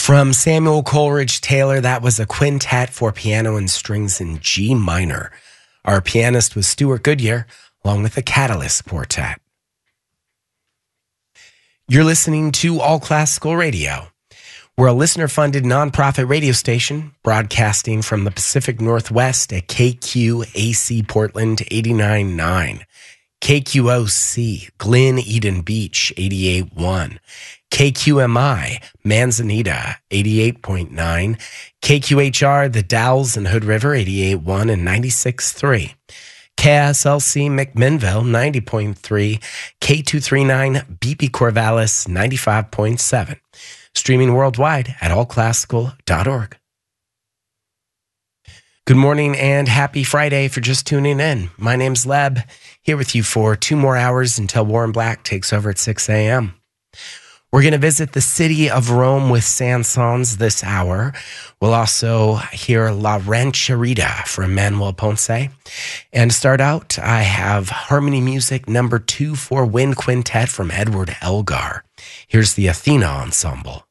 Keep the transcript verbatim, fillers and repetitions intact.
From Samuel Coleridge Taylor, that was a quintet for piano and strings in G minor. Our pianist was Stuart Goodyear, along with the Catalyst Quartet. You're listening to All Classical Radio. We're a listener-funded nonprofit radio station broadcasting from the Pacific Northwest at K Q A C Portland eighty-nine point nine, K Q O C Glen Eden Beach eighty-eight point one, K Q M I Manzanita eighty-eight point nine, K Q H R The Dalles and Hood River eighty-eight point one and ninety-six point three, K S L C McMinnville ninety point three, K two thirty-nine B P Corvallis ninety-five point seven. Streaming worldwide at all classical dot org. Good morning and happy Friday if you're just tuning in. My name's Leb, here with you for two more hours until Warren Black takes over at six a.m. We're going to visit the city of Rome with Saint-Saëns this hour. We'll also hear La Rancherita from Manuel Ponce. And to start out, I have Harmony Music number two for Wind Quintet from Edward Elgar. Here's the Athena Ensemble.